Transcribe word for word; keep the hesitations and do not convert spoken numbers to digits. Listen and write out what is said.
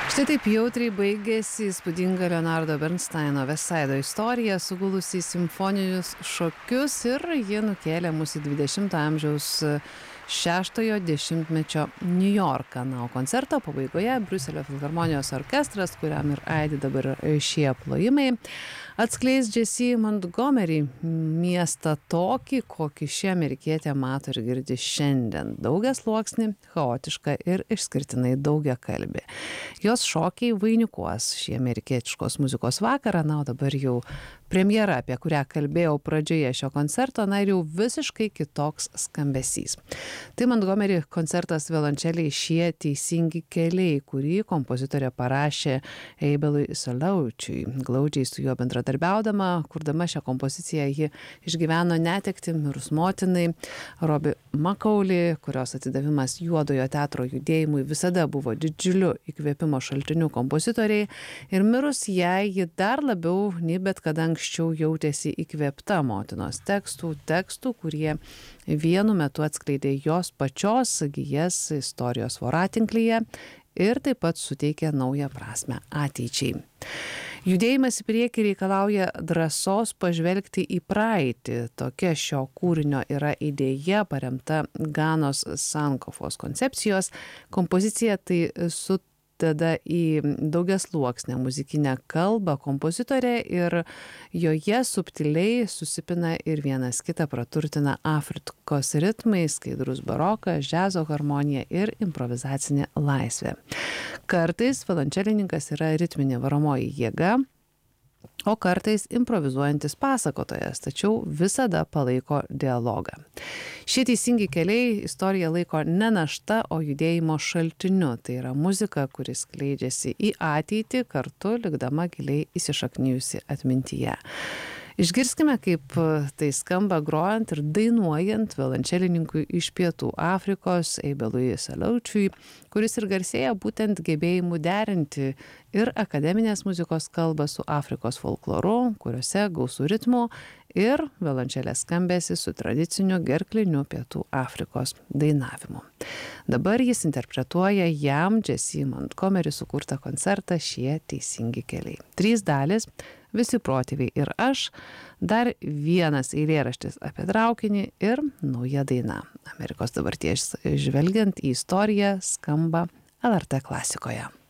Štai taip jautriai baigėsi įspūdinga Leonardo Bernstaino West Side'o istorija, sugulusi į simfoninius šokius, ir jie nukėlė mus į dvidešimto amžiaus šeštojo dešimtmečio Niujorką. Na, o koncerto pabaigoje Briuselio filharmonijos orkestras, kuriam ir aidi dabar šie plojimai, atskleis Jessie Montgomery miestą tokį, kokį ši amerikietė mato ir girdi šiandien. Daugiasluoksnį, chaotišką ir išskirtinai daugiakalbį. Jos šokiai vainikuos šį amerikietiškos muzikos vakarą. Na, o dabar jau premjera, apie kurią kalbėjau pradžioje šio koncerto, na ir jau visiškai kitoks skambesys. Tai Montgomery koncertas violončeliai Šie teisingi keliai, kurį kompozitorė parašė Abelui Solaučiui. Glaudžiai su juo bendradarbiaudama, kurdama šią kompoziciją, ji išgyveno netektį mirus motinai. Robbie McAuley, kurios atidavimas juodojo teatro judėjimui visada buvo didžiuliu įkvėpimo šaltiniu kompozitoriai, ir mirus jai, ji dar labiau nei bet kada anksčiau jautėsi įkvėpta motinos tekstų, tekstų, kurie vienu metu atskleidė jos pačios gijas istorijos voratinklyje ir taip pat suteikė naują prasmę ateičiai. Judėjimas į priekį reikalauja drąsos pažvelgti į praeitį. Tokia šio kūrinio yra idėja, paremta Ganos Sankofos koncepcijos. Kompozicija tai su tada į daugiasluoksnę muzikinę kalbą kompozitorė, ir joje subtiliai susipina ir vienas kitą praturtina Afrikos ritmai, skaidrus barokas, džiazo harmonija ir improvizacinė laisvė. Kartais violončelininkas yra ritminė varomoji jėga, o kartais improvizuojantis pasakotojas, tačiau visada palaiko dialogą. Šie teisingi keliai istoriją laiko ne našta, o judėjimo šaltiniu. Tai yra muzika, kuris skleidžiasi į ateitį, kartu likdama giliai įsišaknijusi atmintyje. Išgirskime, kaip tai skamba grojant ir dainuojant violončelininkui iš Pietų Afrikos Abelui Solaučiui, kuris ir garsėja būtent gebėjimu derinti ir akademinės muzikos kalbą su Afrikos folkloru, kuriuose gausų ritmų, ir violončelės skambesi su tradiciniu gerkliniu Pietų Afrikos dainavimu. Dabar jis interpretuoja jam Jessie Montgomery sukurtą koncertą Šie teisingi keliai. Trys dalis: Visi protėviai ir aš, dar vienas eilėraštis apie traukinį ir nauja daina. Amerikos dabarties žvelgiant į istoriją skamba L R T klasikoje.